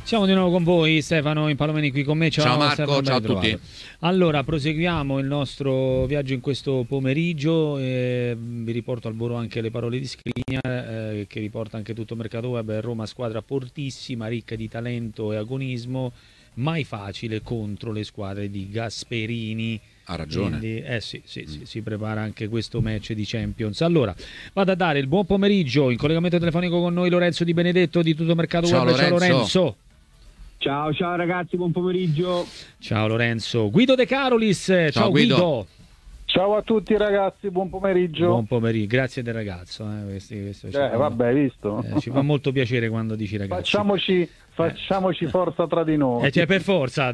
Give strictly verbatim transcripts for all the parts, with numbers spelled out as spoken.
Siamo di nuovo con voi, Stefano Impalomeni qui con me. Ciao, ciao Marco, Stefano, ciao a tutti. Allora, proseguiamo il nostro viaggio in questo pomeriggio. Eh, vi riporto al volo anche le parole di Skriniar, eh, che riporta anche tutto il mercato web. Roma squadra fortissima, ricca di talento e agonismo, mai facile contro le squadre di Gasperini. Ha ragione. Quindi, eh sì, sì, sì, si prepara anche questo match di Champions. Allora, vado a dare il buon pomeriggio in collegamento telefonico con noi Lorenzo Di Benedetto di Tutto Mercato Ciao, Web. Lorenzo. Ciao Lorenzo. Ciao, ciao ragazzi, buon pomeriggio. Ciao Lorenzo. Guido De Carolis. Ciao, ciao Guido. Guido. Ciao a tutti ragazzi, buon pomeriggio. Buon pomeriggio, grazie del ragazzo. Eh, questi, questo eh fa, vabbè, visto. Eh, ci fa molto piacere quando dici ragazzi. Facciamoci, facciamoci eh. forza tra di noi. Eh, cioè, per forza.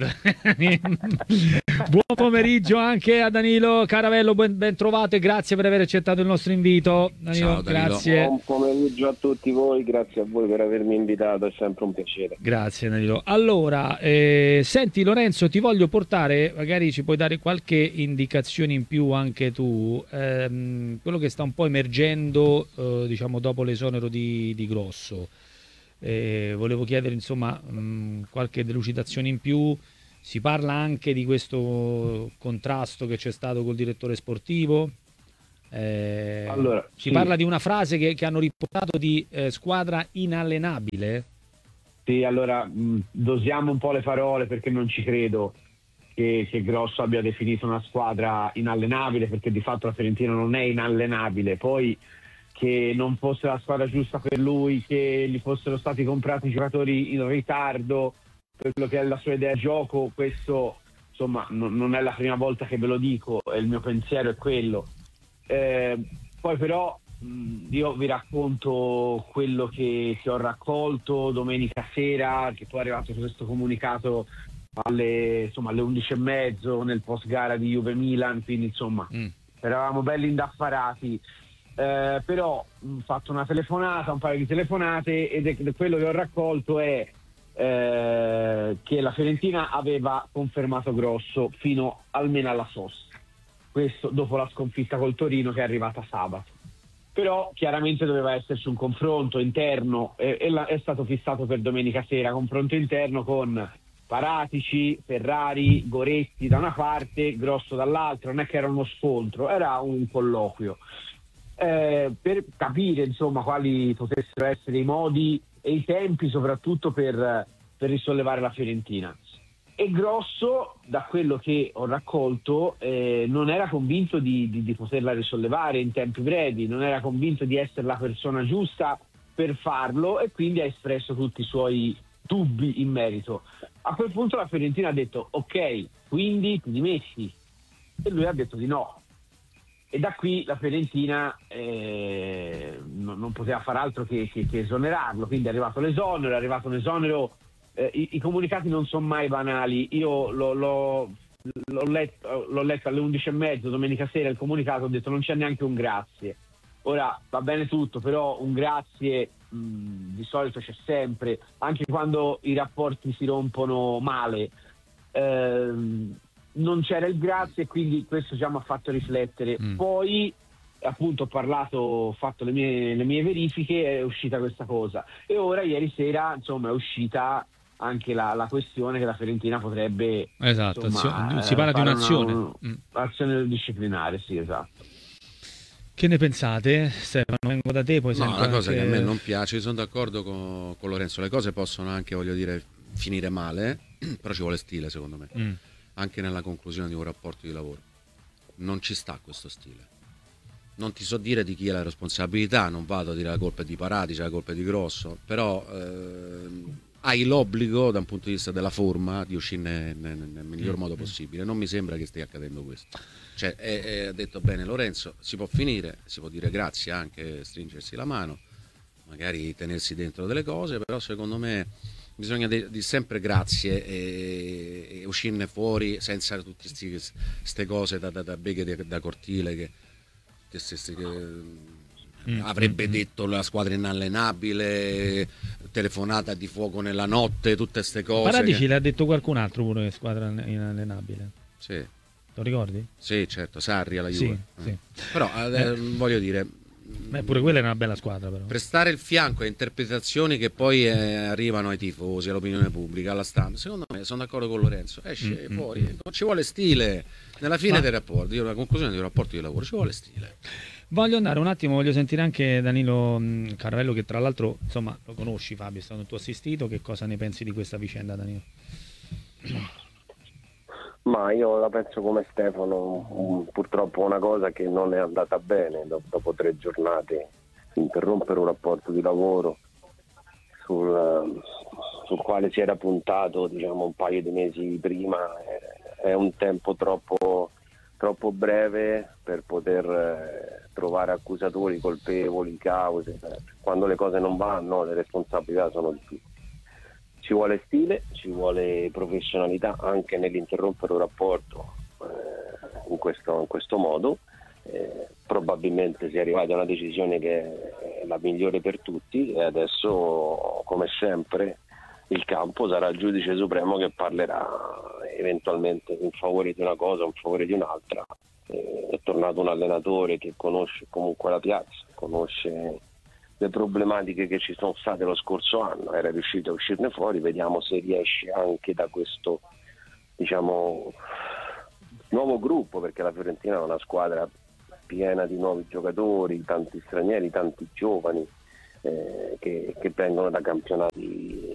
Buon pomeriggio anche a Danilo Caravello, ben, ben trovato e grazie per aver accettato il nostro invito. Danilo, ciao, Danilo. Grazie. Buon pomeriggio a tutti voi, grazie a voi per avermi invitato, è sempre un piacere. Grazie Danilo. Allora, eh, senti Lorenzo, ti voglio portare, magari ci puoi dare qualche indicazione in più anche tu, ehm, quello che sta un po' emergendo eh, diciamo dopo l'esonero di, di Grosso. Eh, volevo chiedere insomma mh, qualche delucidazione in più. Si parla anche di questo contrasto che c'è stato col direttore sportivo. Eh, allora, si sì. parla di una frase che, che hanno riportato di eh, squadra inallenabile. Sì, allora mh, dosiamo un po' le parole perché non ci credo che, che Grosso abbia definito una squadra inallenabile, perché di fatto la Fiorentina non è inallenabile. Poi che non fosse la squadra giusta per lui, che gli fossero stati comprati giocatori in ritardo per quello che è la sua idea di gioco, questo insomma non, non è la prima volta che ve lo dico e il mio pensiero è quello. Eh, poi però mh, io vi racconto quello che, che ho raccolto domenica sera, che poi è arrivato questo comunicato alle, insomma, alle undici e mezzo nel post gara di Juve Milan, quindi insomma mm. eravamo belli indaffarati. Eh, però ho fatto una telefonata, un paio di telefonate, ed è, quello che ho raccolto è eh, che la Fiorentina aveva confermato Grosso fino almeno alla sosta, questo dopo la sconfitta col Torino che è arrivata sabato. Però chiaramente doveva esserci un confronto interno e, e la, è stato fissato per domenica sera, confronto interno con Paratici, Ferrari, Goretti da una parte, Grosso dall'altra. Non è che era uno scontro, era un colloquio. Eh, per capire insomma quali potessero essere i modi e i tempi soprattutto per, per risollevare la Fiorentina. E Grosso, da quello che ho raccolto, eh, non era convinto di, di, di poterla risollevare in tempi brevi, non era convinto di essere la persona giusta per farlo e quindi ha espresso tutti i suoi dubbi in merito. A quel punto la Fiorentina ha detto ok, quindi ti dimetti, e lui ha detto di no. E da qui la Fiorentina eh, non, non poteva far altro che, che, che esonerarlo, quindi è arrivato l'esonero, è arrivato un esonero, eh, i, i comunicati non sono mai banali. Io l'ho, l'ho, l'ho, letto, l'ho letto alle undici e mezzo domenica sera il comunicato, ho detto non c'è neanche un grazie. Ora va bene tutto, però un grazie mh, di solito c'è sempre, anche quando i rapporti si rompono male. Ehm, non c'era il grazie, quindi questo già mi ha fatto riflettere. Mm. Poi appunto ho parlato, ho fatto le mie, le mie verifiche, è uscita questa cosa e ora ieri sera insomma è uscita anche la, la questione che la Fiorentina potrebbe, esatto, insomma, azio- si parla di un'azione una, mm. azione disciplinare, sì, esatto. Che ne pensate, Stefano? Vengo da te, poi no, sempre una cosa anche... che a me non piace, io sono d'accordo con, con Lorenzo, le cose possono anche, voglio dire, finire male, però ci vuole stile secondo me. Mm. Anche nella conclusione di un rapporto di lavoro non ci sta questo stile. Non ti so dire di chi è la responsabilità, non vado a dire la colpa è di Paratici, la colpa è di Grosso, però ehm, hai l'obbligo da un punto di vista della forma di uscire nel, nel miglior modo possibile. Non mi sembra che stia accadendo questo. Cioè, ha detto bene Lorenzo, si può finire, si può dire grazie, anche stringersi la mano, magari tenersi dentro delle cose, però secondo me bisogna di, di sempre grazie e, e uscirne fuori senza tutte queste cose da, da, da beghe da cortile che, che, che, che mm, avrebbe mm, detto la squadra inallenabile, telefonata di fuoco nella notte, tutte queste cose. Paratici che... l'ha detto qualcun altro pure che squadra inallenabile. Sì. Lo ricordi? Sì, certo, Sarri alla Juve. Sì, sì. Però eh, voglio dire, Beh, pure quella è una bella squadra, però. Prestare il fianco a interpretazioni che poi eh, arrivano ai tifosi, all'opinione pubblica, alla stampa. Secondo me, sono d'accordo con Lorenzo, esce Mm, fuori, mm. non ci vuole stile. Nella fine Ma- dei rapporti, io la conclusione di un rapporto di lavoro, ci vuole stile. Voglio andare un attimo, voglio sentire anche Danilo mh, Carvello, che tra l'altro, insomma, lo conosci, Fabio, è stato un tuo assistito. Che cosa ne pensi di questa vicenda, Danilo? Ma io la penso come Stefano, um, purtroppo una cosa che non è andata bene do- dopo tre giornate, interrompere un rapporto di lavoro sul, uh, sul quale si era puntato, diciamo, un paio di mesi prima, è, è un tempo troppo, troppo breve per poter eh, trovare accusatori, colpevoli, cause. Quando le cose non vanno, le responsabilità sono di tutti. Ci vuole stile, ci vuole professionalità anche nell'interrompere un rapporto eh, in, questo, in questo modo. Eh, probabilmente si è arrivati a una decisione che è la migliore per tutti e adesso, come sempre, il campo sarà il giudice supremo che parlerà eventualmente in favore di una cosa o in favore di un'altra. Eh, è tornato un allenatore che conosce comunque la piazza, conosce le problematiche che ci sono state lo scorso anno, era riuscito a uscirne fuori, vediamo se riesce anche da questo, diciamo, nuovo gruppo, perché la Fiorentina è una squadra piena di nuovi giocatori, tanti stranieri, tanti giovani eh, che, che vengono da campionati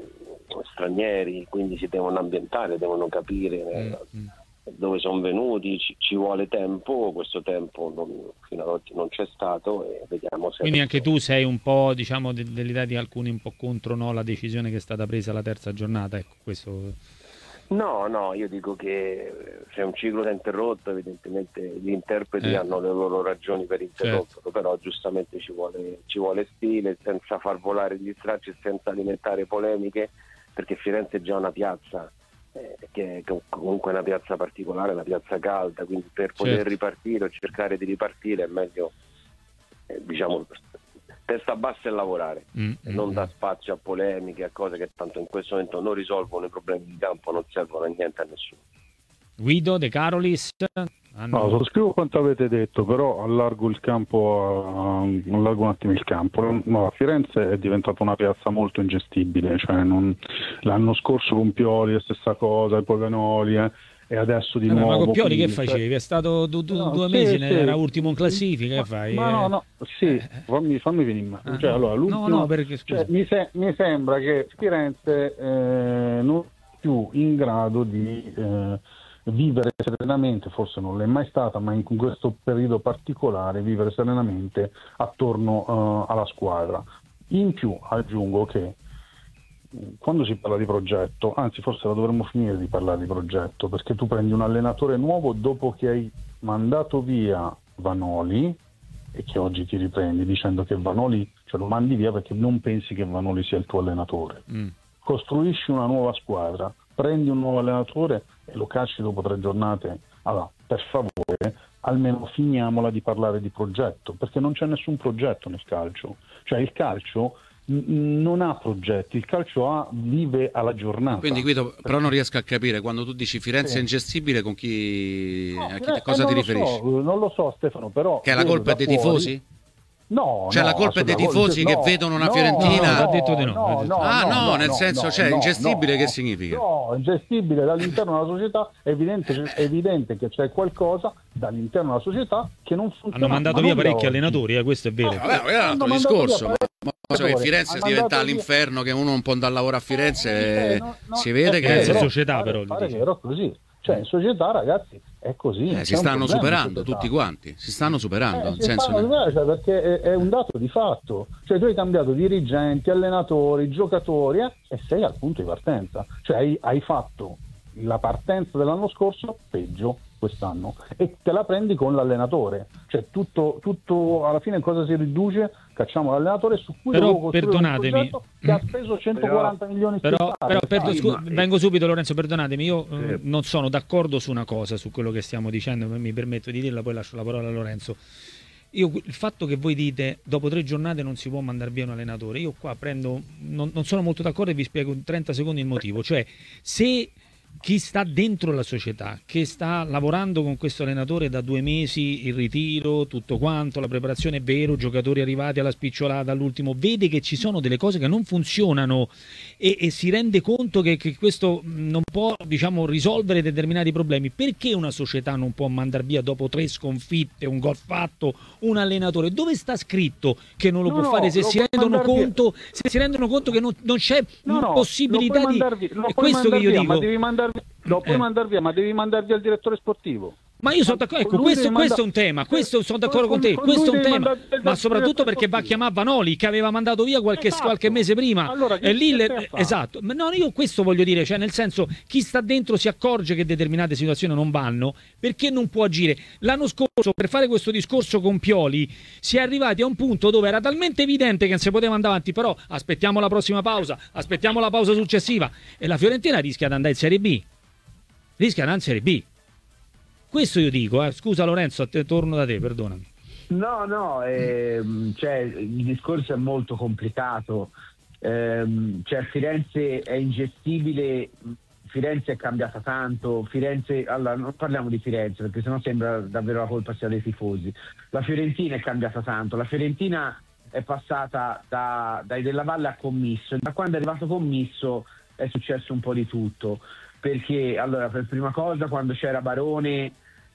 stranieri, quindi si devono ambientare, devono capire eh, Mm, mm. dove sono venuti, ci, ci vuole tempo, questo tempo non, fino ad oggi non c'è stato e vediamo se... Quindi anche tu sei un po', diciamo, de- dell'idea di alcuni un po' contro, no, la decisione che è stata presa la terza giornata, ecco, questo... No, no, io dico che se un ciclo si è interrotto, evidentemente gli interpreti Eh. hanno le loro ragioni per interromperlo, però giustamente ci vuole, ci vuole stile, senza far volare gli stracci, senza alimentare polemiche, perché Firenze è già una piazza eh, che è comunque una piazza particolare, una piazza calda, quindi per poter Certo. ripartire o cercare di ripartire è meglio, eh, diciamo, testa bassa e lavorare. Mm, E mm, non mm. dà spazio a polemiche, a cose che tanto in questo momento non risolvono i problemi di campo, non servono a niente a nessuno. Guido De Carolis hanno... No, sottoscrivo quanto avete detto, però allargo il campo, uh, allargo un attimo il campo. No, Firenze è diventata una piazza molto ingestibile, cioè non, l'anno scorso con Pioli è stessa cosa, poi Vanoli eh, e adesso di Vabbè, nuovo. ma con Pioli che quindi, cioè- facevi? È stato du- du- No, due sì, mesi, sì. era ultimo in classifica, Ma- che fai? Ma no, Eh, no, sì, fammi, fammi venire in mano. Ah, Cioè, no. allora, No, l'ultimo- no, perché, scusa. cioè, mi, se- mi sembra che Firenze eh, non è più in grado di eh, vivere serenamente, forse non l'è mai stata, ma in questo periodo particolare vivere serenamente attorno eh, alla squadra. In più aggiungo che quando si parla di progetto, anzi forse la dovremmo finire di parlare di progetto, perché tu prendi un allenatore nuovo dopo che hai mandato via Vanoli e che oggi ti riprendi dicendo che Vanoli, cioè lo mandi via perché non pensi che Vanoli sia il tuo allenatore. Mm. Costruisci una nuova squadra, prendi un nuovo allenatore e lo cacci dopo tre giornate. Allora, per favore, almeno finiamola di parlare di progetto, perché non c'è nessun progetto nel calcio. Cioè il calcio n- non ha progetti, il calcio ha, vive alla giornata. Quindi Guido, però non riesco a capire, quando tu dici Firenze Sì. è ingestibile, con chi, No, a chi- eh, a cosa eh, ti non lo riferisci? so, non lo so Stefano, però... Che è la vedo colpa da dei fuori- tifosi? No, Cioè no, la colpa è dei assolutamente- tifosi che no, vedono una no, Fiorentina- No, ha detto di no, ha detto- Ah, no, nel senso, cioè, ingestibile che significa? No, ingestibile dall'interno della società, è evidente, è evidente che c'è qualcosa dall'interno della società che non funziona. Hanno mandato ma via non da parecchi oggi. allenatori, eh, questo è vero. Ah, Vabbè, quello è un altro Hanno mandato discorso, via ma, ma so che Firenze Hanno diventa mandato via- l'inferno, che uno non può andare a lavorare a Firenze, Eh, no, no, si vede eh, che... Firenze è però, società, pare- però, pare dici. che era così. Cioè in società, ragazzi, è così. Eh, c'è si un stanno problema in superando società. tutti quanti, si stanno superando, Eh, nel si senso... stanno superando, cioè, perché è, è un dato di fatto. Cioè tu hai cambiato dirigenti, allenatori, giocatori eh, e sei al punto di partenza. Cioè hai, hai fatto la partenza dell'anno scorso peggio quest'anno e te la prendi con l'allenatore. Cioè tutto, tutto alla fine cosa si riduce? Cacciamo l'allenatore su cui Però, devo costruire un perdonatemi. progetto che ha speso centoquaranta milioni Però, statali. però perdo- Sì, scu- ma- vengo subito, Lorenzo, perdonatemi, io eh, Sì. non sono d'accordo su una cosa, su quello che stiamo dicendo, mi permetto di dirla, poi lascio la parola a Lorenzo. Io, il fatto che voi dite dopo tre giornate non si può mandare via un allenatore, io qua prendo, non, non sono molto d'accordo e vi spiego in trenta secondi il motivo. Cioè, se chi sta dentro la società, che sta lavorando con questo allenatore da due mesi, il ritiro, tutto quanto, la preparazione è vero, giocatori arrivati alla spicciolata all'ultimo, vede che ci sono delle cose che non funzionano e, e si rende conto che, che questo non può, diciamo, risolvere determinati problemi. Perché una società non può mandare via dopo tre sconfitte, un gol fatto, un allenatore? Dove sta scritto che non lo no, può no, fare se lo si rendono conto, se si rendono conto che non, non c'è no, no, possibilità di... Via, è questo che io via, dico. Ma devi mandar, lo puoi eh. mandare via, ma devi mandare via il direttore sportivo. Ma io sono d'accordo, ecco, questo, questo è un tema, questo sono d'accordo con, con te, con questo è un tema, ma soprattutto perché va a chiamare Vanoli che aveva mandato via qualche, esatto. qualche mese prima. Allora, e lì le, esatto, no, io questo voglio dire, cioè nel senso, chi sta dentro si accorge che determinate situazioni non vanno, perché non può agire. L'anno scorso, per fare questo discorso con Pioli, si è arrivati a un punto dove era talmente evidente che non si poteva andare avanti, però aspettiamo la prossima pausa, aspettiamo la pausa successiva, e la Fiorentina rischia di andare in Serie B, rischia di andare in Serie B. Questo io dico, eh. Scusa Lorenzo, te, torno da te, perdonami. No, no, ehm, cioè, il discorso è molto complicato, ehm, cioè, Firenze è ingestibile, Firenze è cambiata tanto, Firenze, allora non parliamo di Firenze perché sennò sembra davvero la colpa sia dei tifosi, la Fiorentina è cambiata tanto, la Fiorentina è passata da, dai Della Valle a Commisso, e da quando è arrivato Commisso è successo un po' di tutto, perché allora per prima cosa quando c'era Barone,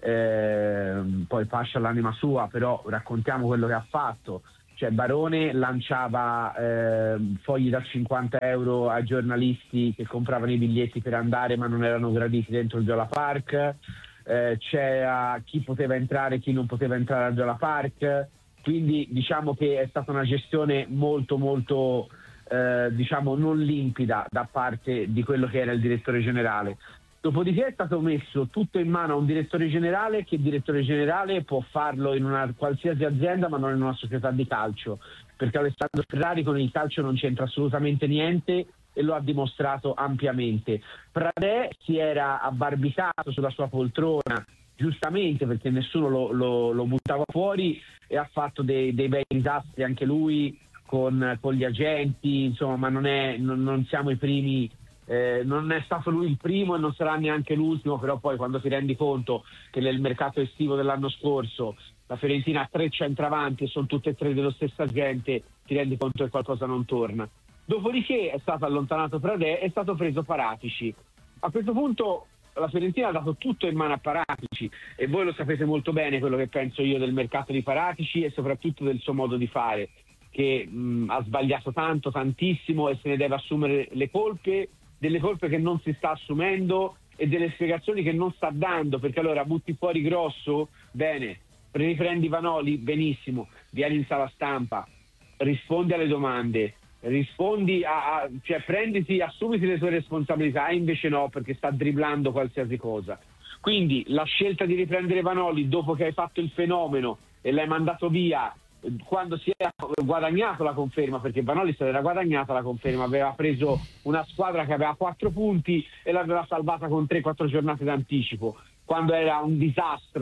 Eh, poi Pascia l'anima sua, però raccontiamo quello che ha fatto. Cioè Barone lanciava eh, fogli da cinquanta euro ai giornalisti che compravano i biglietti per andare ma non erano graditi dentro il Giola Park, eh, c'era chi poteva entrare e chi non poteva entrare al Giola Park, quindi diciamo che è stata una gestione molto molto eh, diciamo non limpida da parte di quello che era il direttore generale. Dopodiché è stato messo tutto in mano a un direttore generale, che direttore generale può farlo in una qualsiasi azienda ma non in una società di calcio, perché Alessandro Ferrari con il calcio non c'entra assolutamente niente e lo ha dimostrato ampiamente. Pradè si era abbarbicato sulla sua poltrona, giustamente, perché nessuno lo, lo, lo buttava fuori, e ha fatto dei, dei bei disastri anche lui con, con gli agenti, insomma, ma non, è, non, non siamo i primi. Eh, non è stato lui il primo e non sarà neanche l'ultimo, però poi quando ti rendi conto che nel mercato estivo dell'anno scorso la Fiorentina ha tre centravanti e sono tutte e tre dello stessa gente, ti rendi conto che qualcosa non torna. Dopodiché è stato allontanato Pradè, è stato preso Paratici. A questo punto la Fiorentina ha dato tutto in mano a Paratici, e voi lo sapete molto bene quello che penso io del mercato di Paratici e soprattutto del suo modo di fare, che mh, ha sbagliato tanto, tantissimo, e se ne deve assumere le colpe, delle colpe che non si sta assumendo e delle spiegazioni che non sta dando, perché allora butti fuori Grosso, bene, riprendi Vanoli, benissimo, vieni in sala stampa, rispondi alle domande, rispondi a, a cioè prenditi, assumiti le tue responsabilità, e invece no, perché sta dribblando qualsiasi cosa. Quindi la scelta di riprendere Vanoli dopo che hai fatto il fenomeno e l'hai mandato via quando si era guadagnato la conferma, perché Vanoli se l'era guadagnata la conferma, aveva preso una squadra che aveva quattro punti e l'aveva salvata con tre quattro giornate d'anticipo, quando era un disastro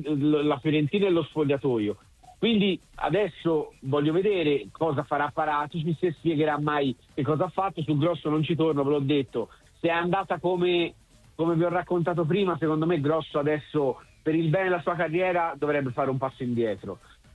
la Fiorentina e lo spogliatoio. Quindi adesso voglio vedere cosa farà Paratici, se spiegherà mai che cosa ha fatto. Sul Grosso non ci torno, ve l'ho detto, se è andata come, come vi ho raccontato prima, secondo me Grosso adesso per il bene della sua carriera dovrebbe fare un passo indietro.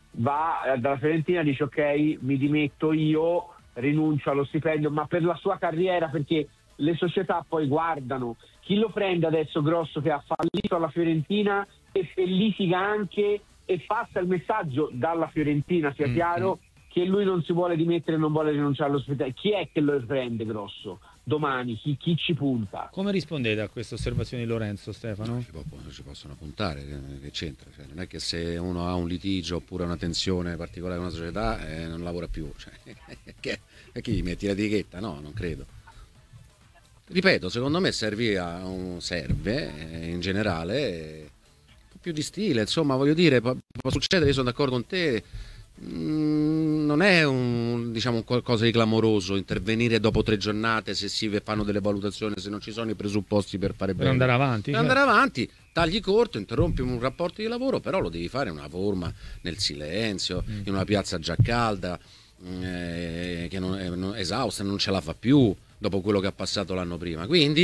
Va dalla Fiorentina, dice ok, mi dimetto io, rinuncio allo stipendio, ma per la sua carriera, perché le società poi guardano chi lo prende adesso Grosso che ha fallito alla Fiorentina e, e litiga anche e passa il messaggio dalla Fiorentina, sia chiaro, mm-hmm. che lui non si vuole dimettere, non vuole rinunciare allo stipendio. Chi è che lo prende Grosso domani? Chi, chi ci punta? Come rispondete a queste osservazioni di Lorenzo, Stefano? No, ci, può, ci possono puntare, che, che c'entra? Cioè, non è che se uno ha un litigio oppure una tensione particolare con una società eh, non lavora più, cioè, che, che chi metti l'etichetta? No, non credo. Ripeto, secondo me serve, un, serve eh, in generale eh, un po' più di stile, insomma, voglio dire, può, può succedere, io sono d'accordo con te. Non è un, diciamo, qualcosa di clamoroso intervenire dopo tre giornate se si fanno delle valutazioni, se non ci sono i presupposti per fare per bene, andare avanti, per certo. andare avanti, tagli corto, interrompi un rapporto di lavoro, però lo devi fare in una forma, nel silenzio, mm. in una piazza già calda, eh, che non è non, esausta, non ce la fa più dopo quello che ha passato l'anno prima, quindi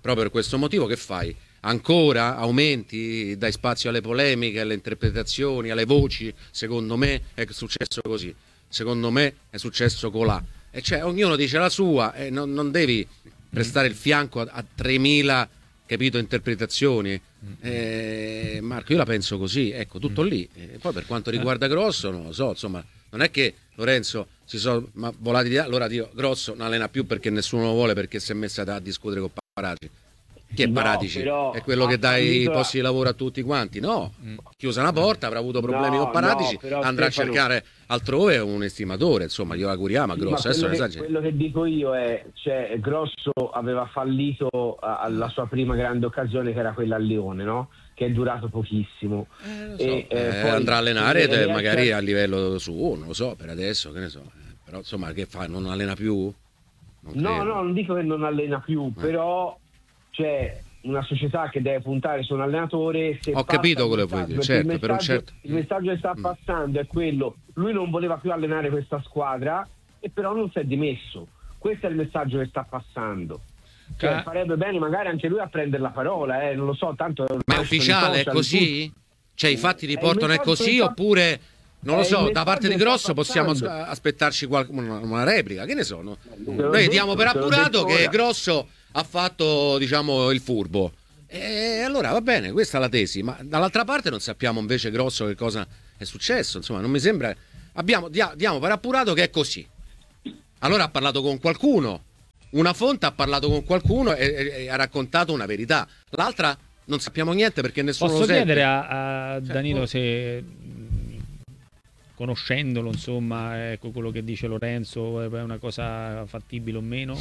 proprio per questo motivo che fai? Ancora aumenti, dai spazio alle polemiche, alle interpretazioni, alle voci. Secondo me è successo così, secondo me è successo colà, e cioè ognuno dice la sua e non, non devi prestare il fianco a, a tremila, capito, interpretazioni. eh, Marco, io la penso così, ecco, tutto lì. E poi per quanto riguarda Grosso non lo so, insomma, non è che Lorenzo si sono ma volati di là, allora Dio, Grosso non allena più perché nessuno lo vuole, perché si è messa a discutere con Paratici. Chi è No, Paratici? però È quello che ha dà i fallito la- posti di lavoro a tutti quanti? No, chiusa una porta, avrà avuto problemi No, con Paratici, no, però andrà Stefano- a cercare altrove un estimatore, insomma, glielo auguriamo a Sì, ma Grosso. Adesso quello, non che, esageri. quello che dico io è, cioè, Grosso aveva fallito a- alla sua prima grande occasione, che era quella a Lione, no? Che è durato pochissimo. Eh, lo so. E, eh, Eh, poi andrà a allenare se riesce a- magari a livello suo, non lo so, per adesso, che ne so. Eh, però insomma, che fa? Non allena più? Non No, credo. no, non dico che non allena più, però c'è una società che deve puntare su un allenatore. Se Ho passa capito il quello che vuoi messaggio, dire, perché certo, il per un messaggio- certo- il messaggio che sta Mm. passando è quello: lui non voleva più allenare questa squadra e però non si è dimesso. Questo è il messaggio che sta passando. Cioè, Ca- farebbe bene magari anche lui a prendere la parola, eh, non lo so, tanto Ma è ufficiale, è così? Cioè i fatti riportano è messaggio così, che sta- oppure non lo è so, il da parte di messaggio che Grosso sta possiamo passando. as- aspettarci qual- una, una replica, che ne so, no? Te l'ho Noi detto, diamo per te l'ho appurato detto che ora. Grosso ha fatto, diciamo, il furbo. E allora va bene, questa è la tesi, ma dall'altra parte non sappiamo invece Grosso che cosa è successo, insomma, non mi sembra. Abbiamo, dia- diamo per appurato che è così. Allora ha parlato con qualcuno, una fonte ha parlato con qualcuno e, e- e ha raccontato una verità, l'altra non sappiamo niente perché nessuno Posso lo sente. chiedere a, a Danilo boh. se, mh, conoscendolo, insomma, ecco, quello che dice Lorenzo è una cosa fattibile o meno?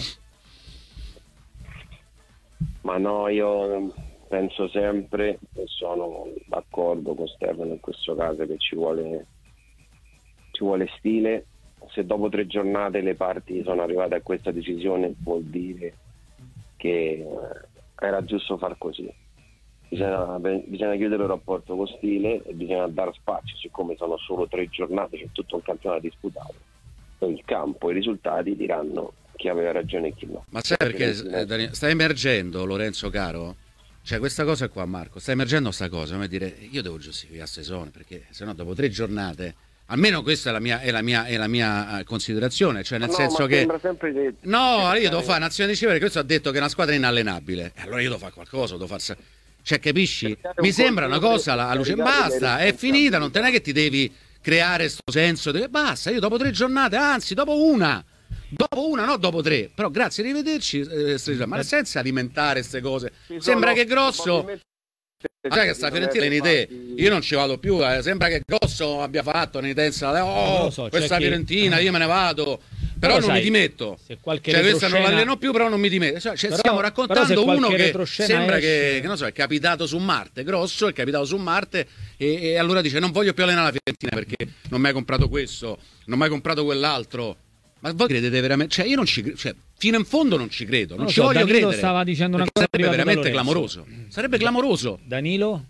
Ma no, io penso sempre, e sono d'accordo con Stefano in questo caso, che ci vuole, ci vuole stile. Se dopo tre giornate le parti sono arrivate a questa decisione, vuol dire che eh, era giusto far così. Bisogna, bisogna chiudere il rapporto con stile e bisogna dare spazio, siccome sono solo tre giornate, c'è tutto un campionato disputato. Poi il campo e i risultati diranno chi aveva ragione e chi no. Ma sai perché eh, Daniele, sta emergendo, Lorenzo caro? Cioè questa cosa qua, Marco, sta emergendo sta cosa, come dire, io devo giustificare Sesone, perché sennò dopo tre giornate, almeno questa è la mia, è la mia, è la mia considerazione, cioè nel No, senso ma che sembra sempre che- no, io devo fare nazione di Cipro perché questo ha detto che è una squadra inallenabile, e allora io devo fare qualcosa, devo far... cioè capisci? Mi sembra una cosa la luce, basta, è finita, non te ne è che ti devi creare sto senso di basta, io dopo tre giornate, anzi dopo una dopo una, no dopo tre, però grazie, arrivederci, eh, ma senza alimentare queste cose. Sembra che Grosso, sai che sta Fiorentina in idee, io non ci vado più, eh. Sembra che Grosso abbia fatto un'intensa, oh, lo so, questa c'è chi- Fiorentina, io me ne vado, però, Però non sai, mi dimetto, se qualche cioè questa non retroscena- l'alleno più, però non mi dimetto, cioè, cioè, Però- stiamo però raccontando se uno qualche che retroscena sembra che, esce- che non so, è capitato su Marte, Grosso è capitato su Marte e, e allora dice non voglio più allenare la Fiorentina perché non mi hai comprato questo, non mi hai comprato quell'altro. Ma voi credete veramente? Cioè io non ci credo, cioè fino in fondo non ci credo, non Non lo ci so, voglio Danilo credere. stava dicendo una perché cosa sarebbe arrivata da veramente Lorenzo. clamoroso. Sarebbe clamoroso. Danilo?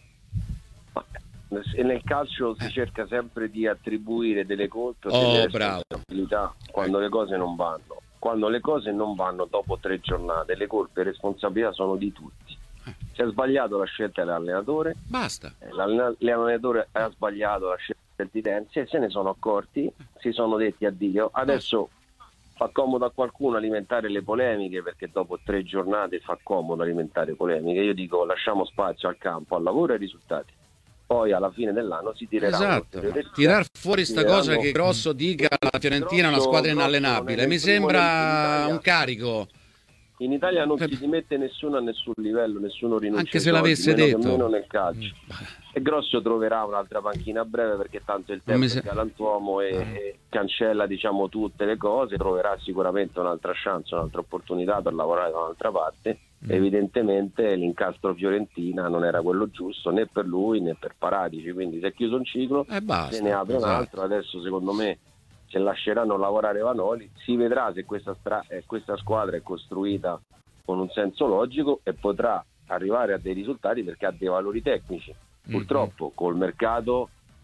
E nel calcio si cerca sempre di attribuire delle colpe o Oh, delle bravo. responsabilità quando le cose non vanno. Quando le cose non vanno dopo tre giornate, le colpe e responsabilità sono di tutti. Si è sbagliato la scelta dell'allenatore, Basta. eh, l'allena- l'allenatore ha sbagliato la scelta di Tenzi e se ne sono accorti, si sono detti addio. Adesso fa comodo a qualcuno alimentare le polemiche, perché dopo tre giornate fa comodo alimentare polemiche. Io dico lasciamo spazio al campo, al lavoro e ai risultati. Poi alla fine dell'anno si tirerà Esatto. un'ulteriore- Tirar fuori sta tireranno- cosa che Grosso dica la Fiorentina è una Grosso- squadra Grosso inallenabile. non è Mi il primo sembra in Italia. un carico. In Italia non Per- si dimette nessuno a nessun livello, nessuno rinuncia Anche ai se soldi, l'avesse meno che detto. meno nel calcio. E Grosso troverà un'altra panchina a breve, perché tanto il Non tempo mi è se- galantuomo e, e cancella, diciamo, tutte le cose. Troverà sicuramente un'altra chance, un'altra opportunità per lavorare da un'altra parte. Evidentemente l'incastro Fiorentina non era quello giusto né per lui né per Paratici, quindi si è chiuso un ciclo, E basta. se ne apre un Esatto. altro. Adesso secondo me, se lasceranno lavorare Vanoli, si vedrà se questa, stra- eh, questa squadra è costruita con un senso logico e potrà arrivare a dei risultati, perché ha dei valori tecnici. Purtroppo col mercato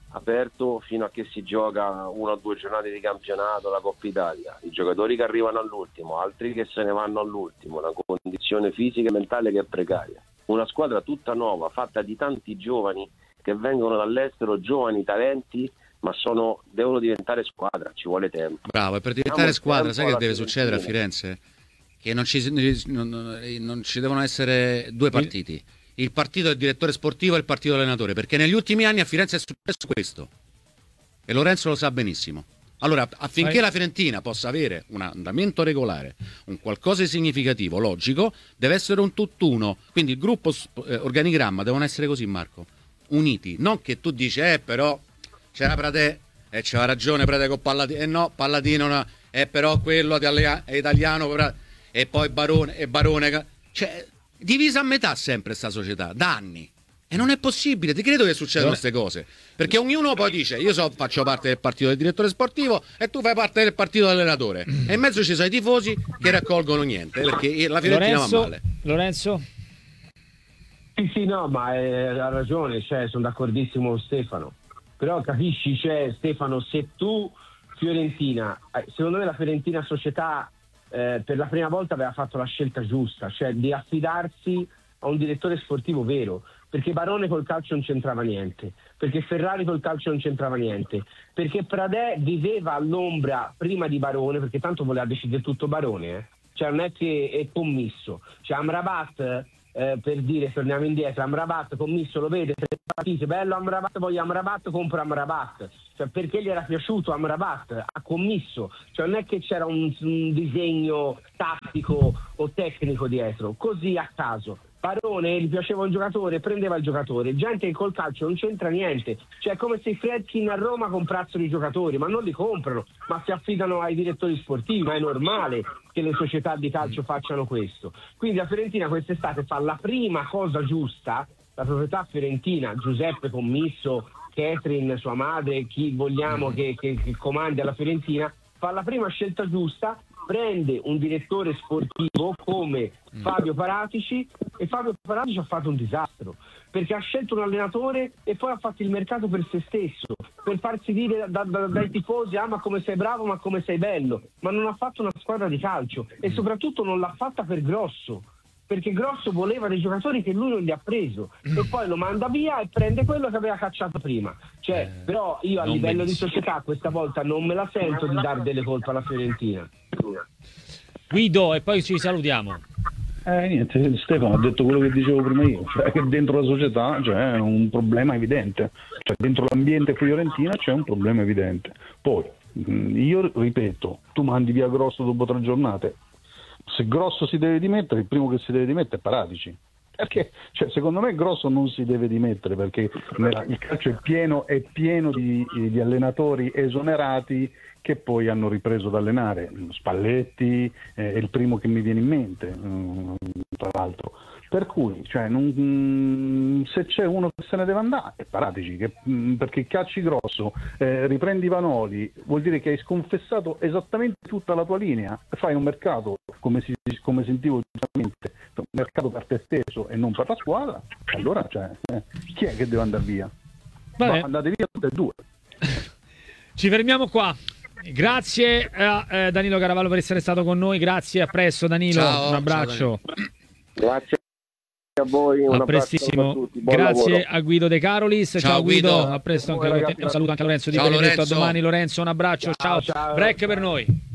aperto fino a che si gioca una o due giornate di campionato, la Coppa Italia, i giocatori che arrivano all'ultimo, altri che se ne vanno all'ultimo, una condizione fisica e mentale che è precaria, una squadra tutta nuova, fatta di tanti giovani che vengono dall'estero, giovani talenti, ma sono, devono diventare squadra, ci vuole tempo. Bravo, e per diventare Diamo squadra sai che deve Fiorentina. succedere a Firenze? Che non ci, non, non ci devono essere due partiti, il partito del direttore sportivo e il partito dell'allenatore, perché negli ultimi anni a Firenze è successo questo e Lorenzo lo sa benissimo. Allora, affinché Vai. la Fiorentina possa avere un andamento regolare, un qualcosa di significativo, logico, deve essere un tutt'uno, quindi il gruppo eh, organigramma devono essere così, Marco, uniti, non che tu dici eh però c'era Pratè e eh, c'aveva ragione Pratè con Palladino, eh no, Palladino no, eh però quello è italiano e poi Barone e Barone, cioè divisa a metà sempre sta società da anni e non è possibile. Ti credo che succedano queste cose, perché ognuno poi dice io so, faccio parte del partito del direttore sportivo e tu fai parte del partito dell'allenatore e in mezzo ci sono i tifosi che raccolgono niente, perché la Fiorentina Lorenzo, va male. Lorenzo? Sì, sì, no, ma eh, ha ragione, cioè, sono d'accordissimo con Stefano. Però capisci, cioè, Stefano, se tu, Fiorentina, eh, secondo me la Fiorentina società eh, per la prima volta aveva fatto la scelta giusta, cioè di affidarsi a un direttore sportivo vero, perché Barone col calcio non c'entrava niente, perché Ferrari col calcio non c'entrava niente, perché Pradè viveva all'ombra prima di Barone, perché tanto voleva decidere tutto Barone, eh. Cioè non è che è commisso, cioè Amrabat... Eh, per dire, torniamo indietro, Amrabat commisso, lo vede, se partite, bello Amrabat, voglio Amrabat, compra Amrabat, cioè perché gli era piaciuto Amrabat, ha commisso, cioè non è che c'era un, un disegno tattico o tecnico dietro, così a caso. Barone gli piaceva un giocatore, prendeva il giocatore, gente che col calcio non c'entra niente, cioè è come se i Friedkin a Roma comprassero i giocatori, ma non li comprano, ma si affidano ai direttori sportivi, ma è normale che le società di calcio facciano questo. Quindi la Fiorentina quest'estate fa la prima cosa giusta, la proprietà fiorentina, Giuseppe Commisso, Catherine, sua madre, chi vogliamo che, che, che comandi alla Fiorentina, fa la prima scelta giusta, prende un direttore sportivo come Fabio Paratici e Fabio Paratici ha fatto un disastro perché ha scelto un allenatore e poi ha fatto il mercato per se stesso, per farsi dire da, da, dai tifosi ah ma come sei bravo, ma come sei bello, ma non ha fatto una squadra di calcio e soprattutto non l'ha fatta per Grosso, perché Grosso voleva dei giocatori che lui non li ha preso e poi lo manda via e prende quello che aveva cacciato prima. Cioè, eh, però io a livello benissimo. di società questa volta non me la sento di dare delle colpe alla Fiorentina. Guido, e poi ci salutiamo. Eh, niente, Stefano ha detto quello che dicevo prima io, cioè che dentro la società c'è un problema evidente, cioè dentro l'ambiente fiorentina c'è un problema evidente. Poi, io ripeto, tu mandi via Grosso dopo tre giornate, se Grosso si deve dimettere, il primo che si deve dimettere è Paratici. Perché cioè, secondo me Grosso non si deve dimettere perché nella, il calcio è pieno, è pieno di, di allenatori esonerati che poi hanno ripreso ad allenare. Spalletti eh, è il primo che mi viene in mente, um, tra l'altro. Per cui cioè, non, se c'è uno che se ne deve andare è Paratici, che, perché cacci Grosso, eh, riprendi Vanoli, vuol dire che hai sconfessato esattamente tutta la tua linea, fai un mercato, come, si, come sentivo giustamente, un mercato per te stesso e non per la squadra, allora cioè, eh, chi è che deve andare via? Ma andate via tutte e due. Ci fermiamo qua. Grazie a eh, Danilo Caravallo per essere stato con noi, grazie, a presto Danilo, ciao, un abbraccio. Ciao, Grazie a voi, un a prestissimo, a tutti. Buon grazie lavoro. a Guido De Carolis, ciao, ciao Guido. Guido, a presto anche a te. Un saluto anche a Lorenzo Di ciao, Benedetto, Lorenzo. a domani Lorenzo, un abbraccio, ciao, ciao, ciao. Break per noi.